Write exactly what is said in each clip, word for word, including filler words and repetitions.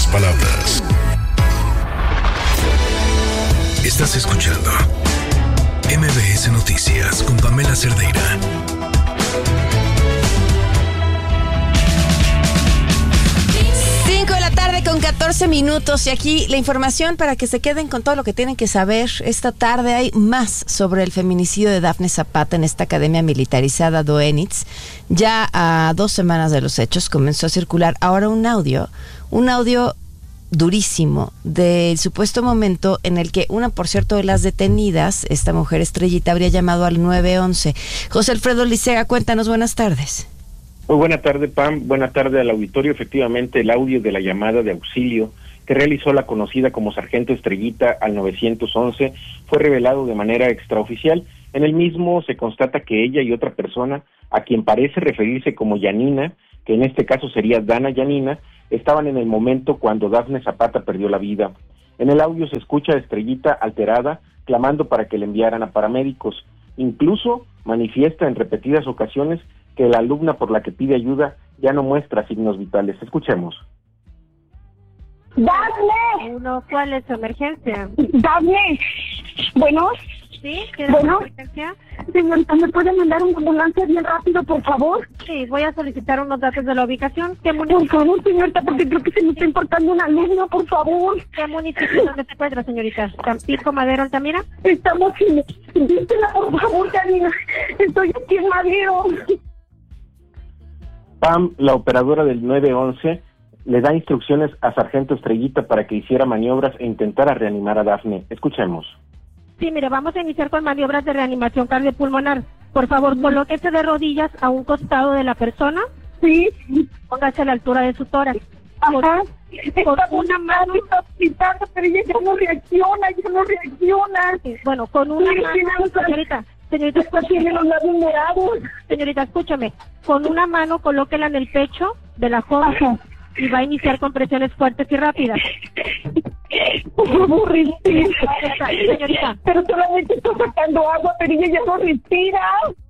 palabras. Estás escuchando M B S Noticias con Pamela Cerdeira. cinco de la tarde con catorce minutos y aquí la información para que se queden con todo lo que tienen que saber. Esta tarde hay más sobre el feminicidio de Dafne Zapata en esta academia militarizada Doenitz. Ya a dos semanas de los hechos comenzó a circular ahora un audio, un audio durísimo del supuesto momento en el que una, por cierto, de las detenidas, esta mujer Estrellita, habría llamado al nueve once. José Alfredo Licea, cuéntanos, buenas tardes. Muy buena tarde, Pam. Buena tarde al auditorio. Efectivamente, el audio de la llamada de auxilio que realizó la conocida como Sargento Estrellita al nueve once fue revelado de manera extraoficial. En el mismo se constata que ella y otra persona, a quien parece referirse como Yanina, que en este caso sería Dana Yanina, estaban en el momento cuando Dafne Zapata perdió la vida. En el audio se escucha a Estrellita alterada, clamando para que le enviaran a paramédicos. Incluso manifiesta en repetidas ocasiones que la alumna por la que pide ayuda ya no muestra signos vitales. Escuchemos. ¡Dafne! Uno, ¿cuál es su emergencia? ¡Dafne! Bueno. ¿Sí? ¿Quieres Bueno, una emergencia? Señorita, ¿me puede mandar una ambulancia bien rápido, por favor? Sí, voy a solicitar unos datos de la ubicación. ¿Qué Por municipio? favor, señorita, porque creo que se me está importando un alumno, por favor. ¿Qué municipio donde se encuentra, señorita? ¿Tampico, Madero, Altamira? Estamos sin... Dísela, por favor, Janina. Estoy aquí en Madero. Pam, la operadora del nueve once, le da instrucciones a Sargento Estrellita para que hiciera maniobras e intentara reanimar a Dafne. Escuchemos. Sí, mire, vamos a iniciar con maniobras de reanimación cardiopulmonar. Por favor, colóquese de rodillas a un costado de la persona. Sí. Póngase a la altura de su tórax. Ajá. Con una mano está pitando, pero ella ya no reacciona, ya no reacciona. Sí, bueno, con una Sí, mano, sí, no, señorita, señorita, Después tiene los labios morados. señorita, escúchame. Con una mano colóquela en el pecho de la joven. Ajá. Y va a iniciar con presiones fuertes y rápidas. Por favor, respira. Señorita. Pero solamente está sacando agua, pero ella ya no respira.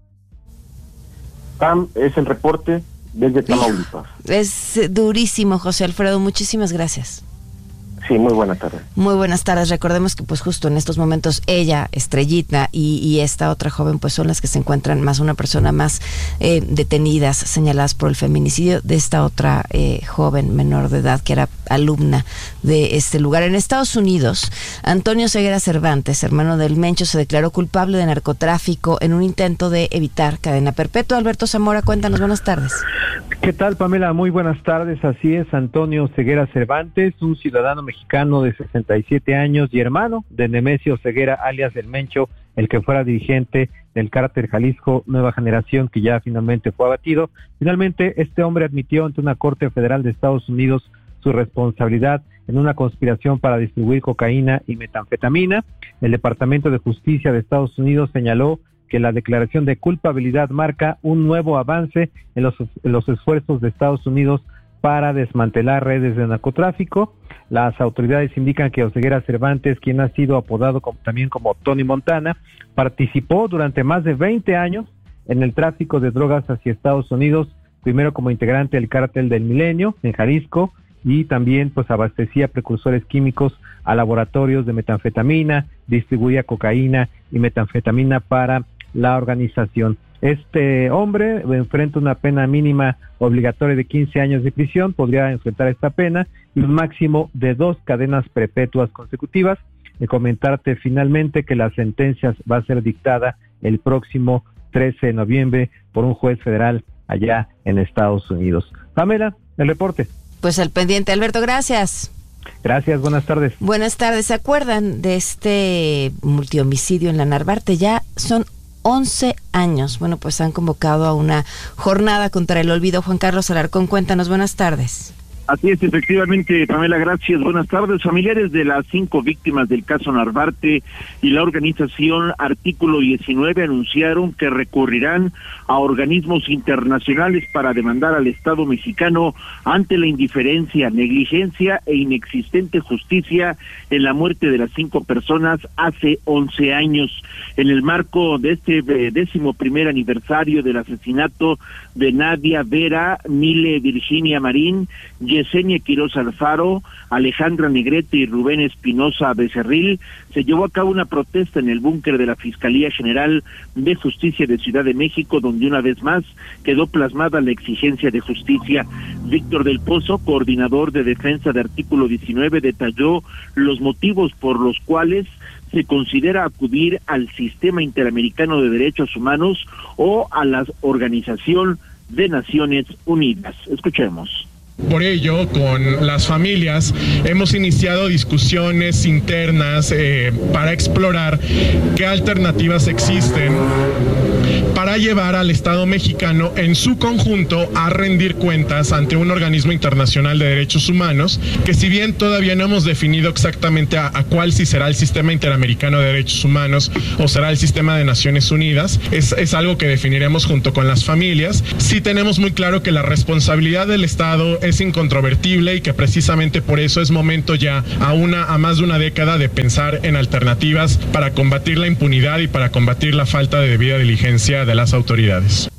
Pam, es el reporte desde Tamaulipas. Es durísimo, José Alfredo, muchísimas gracias. Sí, muy buena tarde. Muy buenas tardes. Recordemos que pues justo en estos momentos ella, Estrellita y, y esta otra joven pues son las que se encuentran, más una persona más eh, detenidas, señaladas por el feminicidio de esta otra eh, joven menor de edad que era alumna de este lugar. En Estados Unidos, Antonio Ceguera Cervantes, hermano del Mencho, se declaró culpable de narcotráfico en un intento de evitar cadena perpetua. Alberto Zamora, cuéntanos, buenas tardes. ¿Qué tal, Pamela? Muy buenas tardes. Así es, Antonio Ceguera Cervantes, un ciudadano mexicano de sesenta y siete años y hermano de Nemesio Ceguera, alias El Mencho, el que fuera dirigente del cártel Jalisco Nueva Generación, que ya finalmente fue abatido. Finalmente, este hombre admitió ante una corte federal de Estados Unidos su responsabilidad en una conspiración para distribuir cocaína y metanfetamina. El Departamento de Justicia de Estados Unidos señaló que la declaración de culpabilidad marca un nuevo avance en los, en los esfuerzos de Estados Unidos para desmantelar redes de narcotráfico. Las autoridades indican que Oseguera Cervantes, quien ha sido apodado como, también como Tony Montana, participó durante más de veinte años en el tráfico de drogas hacia Estados Unidos, primero como integrante del Cártel del Milenio en Jalisco, y también pues abastecía precursores químicos a laboratorios de metanfetamina, distribuía cocaína y metanfetamina para la organización. Este hombre enfrenta una pena mínima obligatoria de quince años de prisión, podría enfrentar esta pena y un máximo de dos cadenas perpetuas consecutivas. Y comentarte finalmente que la sentencia va a ser dictada el próximo trece de noviembre por un juez federal allá en Estados Unidos. Pamela, el reporte. Pues al pendiente, Alberto, gracias. Gracias, buenas tardes. Buenas tardes. ¿Se acuerdan de este multihomicidio en la Narvarte? Ya son once años. Bueno, pues han convocado a una jornada contra el olvido. Juan Carlos Alarcón, cuéntanos, buenas tardes. Así es, efectivamente, Pamela, gracias. Buenas tardes. Familiares de las cinco víctimas del caso Narvarte y la organización Artículo diecinueve anunciaron que recurrirán a organismos internacionales para demandar al Estado mexicano ante la indiferencia, negligencia e inexistente justicia en la muerte de las cinco personas hace once años. En el marco de este décimo primer aniversario del asesinato de Nadia Vera Mile Virginia Marín, Yesenia Quiroz Alfaro, Alejandra Negrete y Rubén Espinosa Becerril, se llevó a cabo una protesta en el búnker de la Fiscalía General de Justicia de Ciudad de México, donde una vez más quedó plasmada la exigencia de justicia. Víctor del Pozo, coordinador de defensa de artículo diecinueve, detalló los motivos por los cuales se considera acudir al Sistema Interamericano de Derechos Humanos o a la Organización de Naciones Unidas. Escuchemos. Por ello, con las familias hemos iniciado discusiones internas eh, para explorar qué alternativas existen para llevar al Estado mexicano en su conjunto a rendir cuentas ante un organismo internacional de derechos humanos, que si bien todavía no hemos definido exactamente a, a cuál, si será el Sistema Interamericano de Derechos Humanos o será el Sistema de Naciones Unidas, es, es algo que definiremos junto con las familias. Sí tenemos muy claro que la responsabilidad del Estado es incontrovertible y que precisamente por eso es momento ya a una a más de una década de pensar en alternativas para combatir la impunidad y para combatir la falta de debida diligencia de las autoridades.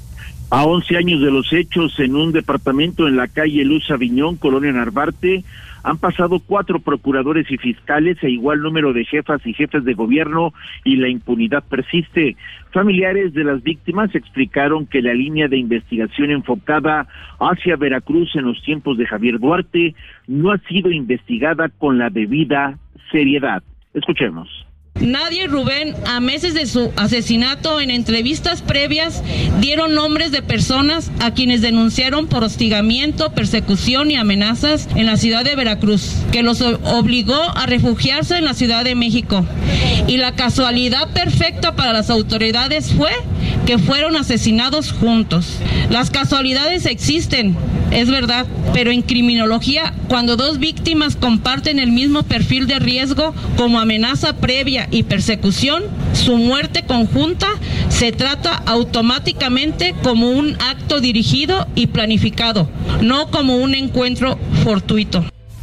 A once años de los hechos, en un departamento en la calle Luz Aviñón, Colonia Narvarte, han pasado cuatro procuradores y fiscales e igual número de jefas y jefes de gobierno y la impunidad persiste. Familiares de las víctimas explicaron que la línea de investigación enfocada hacia Veracruz en los tiempos de Javier Duarte no ha sido investigada con la debida seriedad. Escuchemos. Nadia y Rubén, a meses de su asesinato, en entrevistas previas, dieron nombres de personas a quienes denunciaron por hostigamiento, persecución y amenazas en la ciudad de Veracruz, que los obligó a refugiarse en la Ciudad de México. Y la casualidad perfecta para las autoridades fue que fueron asesinados juntos. Las casualidades existen, es verdad, pero en criminología, cuando dos víctimas comparten el mismo perfil de riesgo como amenaza previa y persecución, su muerte conjunta se trata automáticamente como un acto dirigido y planificado, no como un encuentro fortuito.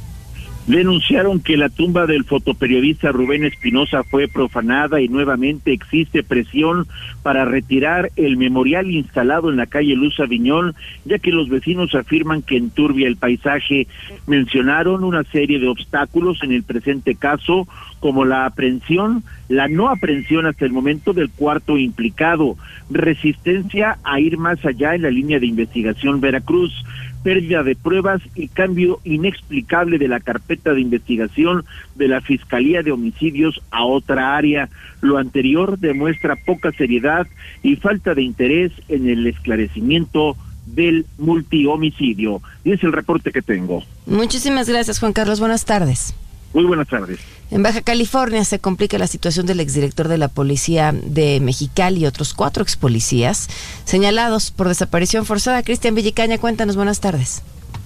Denunciaron que la tumba del fotoperiodista Rubén Espinosa fue profanada y nuevamente existe presión para retirar el memorial instalado en la calle Luz Aviñón, ya que los vecinos afirman que enturbia el paisaje. Mencionaron una serie de obstáculos en el presente caso, como la aprehensión, la no aprehensión hasta el momento del cuarto implicado, resistencia a ir más allá en la línea de investigación Veracruz, pérdida de pruebas y cambio inexplicable de la carpeta de investigación de la Fiscalía de Homicidios a otra área. Lo anterior demuestra poca seriedad y falta de interés en el esclarecimiento del multihomicidio. Y es el reporte que tengo. Muchísimas gracias, Juan Carlos. Buenas tardes. Muy buenas tardes. En Baja California se complica la situación del exdirector de la Policía de Mexicali y otros cuatro expolicías señalados por desaparición forzada. Cristian Villicaña, cuéntanos, buenas tardes.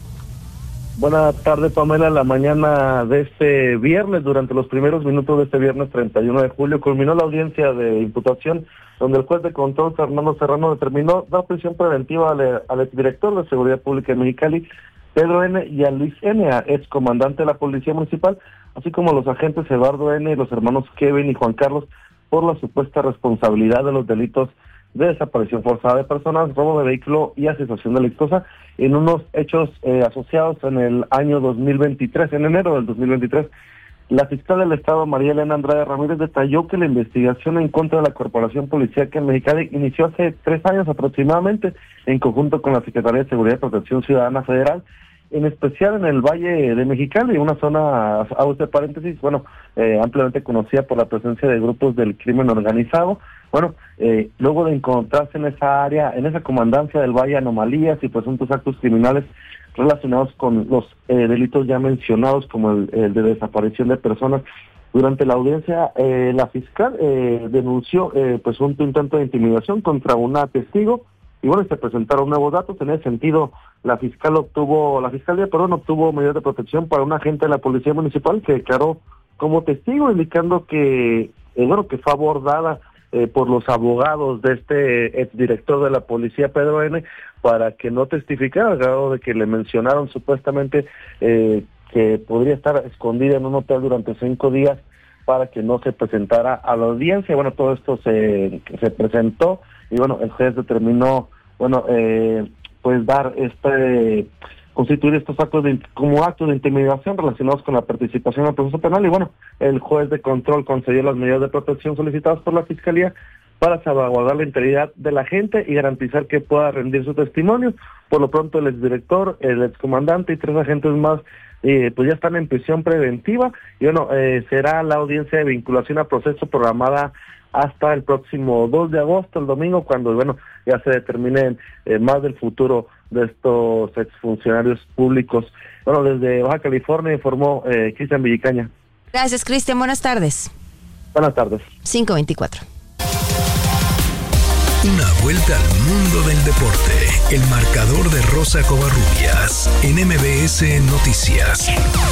Buenas tardes, Pamela. La mañana de este viernes, durante los primeros minutos de este viernes treinta y uno de julio, culminó la audiencia de imputación, donde el juez de control, Fernando Serrano, determinó dar prisión preventiva al, al exdirector de Seguridad Pública de Mexicali, Pedro N., y a Luis N., excomandante de la Policía Municipal, así como a los agentes Eduardo N. y los hermanos Kevin y Juan Carlos, por la supuesta responsabilidad de los delitos de desaparición forzada de personas, robo de vehículo y asociación delictuosa en unos hechos eh, asociados en el año dos mil veintitrés, en enero del dos mil veintitrés. La fiscal del Estado, María Elena Andrade Ramírez, detalló que la investigación en contra de la Corporación Policíaca en Mexicali inició hace tres años aproximadamente, en conjunto con la Secretaría de Seguridad y Protección Ciudadana Federal, en especial en el Valle de Mexicali, una zona, a usted paréntesis, bueno, eh, ampliamente conocida por la presencia de grupos del crimen organizado. Bueno, eh, luego de encontrarse en esa área, en esa comandancia del Valle, anomalías y presuntos actos criminales relacionados con los eh, delitos ya mencionados, como el, el de desaparición de personas. Durante la audiencia, eh, la fiscal eh, denunció eh, pues un intento de intimidación contra una testigo, y bueno, se presentaron nuevos datos. En ese sentido, la fiscal obtuvo, la fiscalía, perdón, obtuvo medidas de protección para un agente de la Policía Municipal que declaró como testigo, indicando que, eh, bueno, que fue abordada eh, por los abogados de este exdirector de la policía, Pedro N., para que no testificara, al grado de que le mencionaron supuestamente eh, que podría estar escondida en un hotel durante cinco días para que no se presentara a la audiencia. Bueno, todo esto se, se presentó y bueno, el juez determinó, bueno, eh, pues dar este constituir estos actos de, como actos de intimidación relacionados con la participación en el proceso penal. Y bueno, el juez de control concedió las medidas de protección solicitadas por la Fiscalía para salvaguardar la integridad de la gente y garantizar que pueda rendir su testimonio. Por lo pronto, el exdirector, el excomandante y tres agentes más eh, pues ya están en prisión preventiva. Y bueno, eh, será la audiencia de vinculación a proceso programada hasta el próximo dos de agosto, el domingo, cuando bueno ya se determine eh, más del futuro de estos exfuncionarios públicos. Bueno, desde Baja California informó eh, Cristian Villicaña. Gracias, Cristian. Buenas tardes. Buenas tardes. cinco veinticuatro. Una vuelta al mundo del deporte. El marcador de Rosa Covarrubias en M B S Noticias.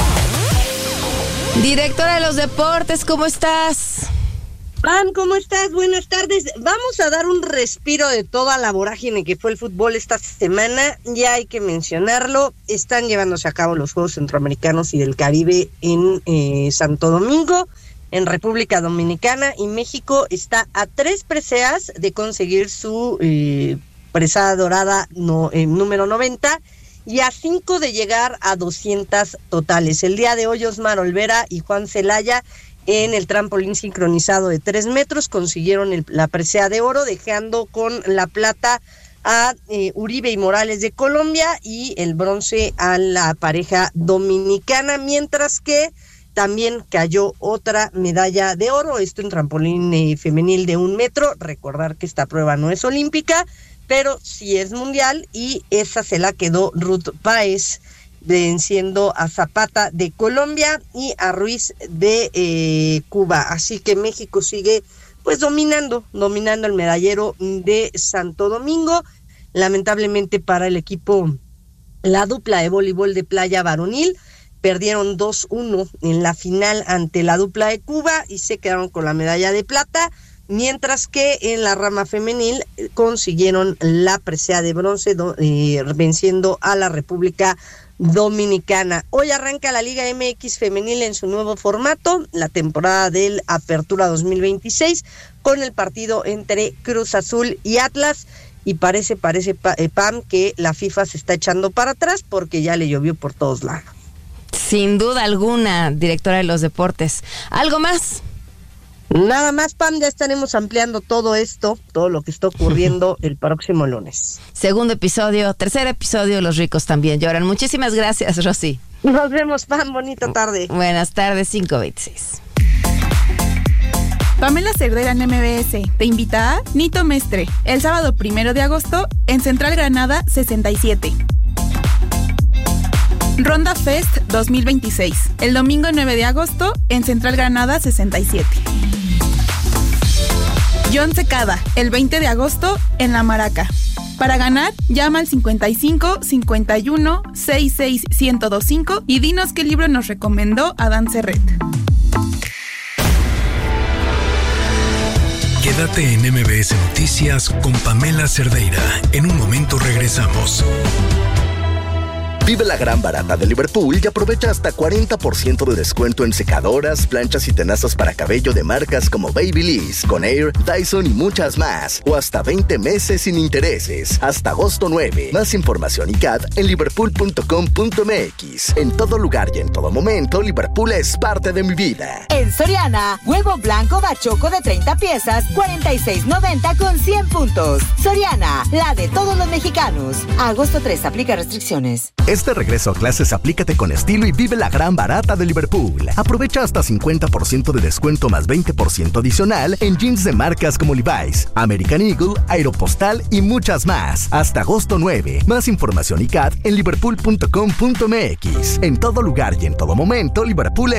Directora de los deportes, ¿cómo estás? Pam, ¿cómo estás? Buenas tardes. Vamos a dar un respiro de toda la vorágine que fue el fútbol esta semana. Ya hay que mencionarlo. Están llevándose a cabo los Juegos Centroamericanos y del Caribe en eh, Santo Domingo, en República Dominicana, y México está a tres preseas de conseguir su eh, presea dorada no, eh, número noventa y a cinco de llegar a doscientas totales. El día de hoy Osmar Olvera y Juan Celaya en el trampolín sincronizado de tres metros consiguieron el, la presea de oro, dejando con la plata a eh, Uribe y Morales de Colombia y el bronce a la pareja dominicana, mientras que también cayó otra medalla de oro, esto en trampolín eh, femenil de un metro. Recordar que esta prueba no es olímpica, pero sí es mundial, y esa se la quedó Ruth Páez, venciendo a Zapata de Colombia y a Ruiz de eh, Cuba. Así que México sigue pues dominando, dominando el medallero de Santo Domingo. Lamentablemente para el equipo, la dupla de voleibol de playa varonil perdieron dos uno en la final ante la dupla de Cuba y se quedaron con la medalla de plata, mientras que en la rama femenil consiguieron la presea de bronce, eh, venciendo a la República Dominicana. Hoy arranca la Liga M X femenil en su nuevo formato, la temporada del Apertura dos mil veintiséis, con el partido entre Cruz Azul y Atlas, y parece, parece, Pam, que la FIFA se está echando para atrás porque ya le llovió por todos lados. Sin duda alguna, directora de los deportes. ¿Algo más? Nada más, Pam, ya estaremos ampliando todo esto, todo lo que está ocurriendo el próximo lunes. Segundo episodio, tercer episodio, Los ricos también lloran. Muchísimas gracias, Rosy. Nos vemos, Pam, bonita tarde. Buenas tardes, cinco veintiséis. Pamela Cerdeira en M B S te invita a Nito Mestre, el sábado primero de agosto en Central Granada sesenta y siete. Ronda Fest dos mil veintiséis, el domingo nueve de agosto en Central Granada sesenta y siete. John Secada, el veinte de agosto en La Maraca. Para ganar, llama al cincuenta y cinco, cincuenta y uno, sesenta y seis, ciento veinticinco y dinos qué libro nos recomendó Adán Serret. Quédate en M B S Noticias con Pamela Cerdeira. En un momento regresamos. Vive la gran barata de Liverpool y aprovecha hasta cuarenta por ciento de descuento en secadoras, planchas y tenazas para cabello de marcas como Babyliss, Conair, Dyson y muchas más. O hasta veinte meses sin intereses. Hasta agosto nueve. Más información y C A D en liverpool punto com punto m x. En todo lugar y en todo momento, Liverpool es parte de mi vida. En Soriana, huevo blanco bachoco de treinta piezas, cuarenta y seis noventa con cien puntos. Soriana, la de todos los mexicanos. Agosto tres, aplica restricciones. Este regreso a clases aplícate con estilo y vive la gran barata de Liverpool. Aprovecha hasta cincuenta por ciento de descuento más veinte por ciento adicional en jeans de marcas como Levi's, American Eagle, Aeropostal y muchas más. Hasta agosto nueve. Más información y C A D en liverpool punto com punto m x. En todo lugar y en todo momento, Liverpool es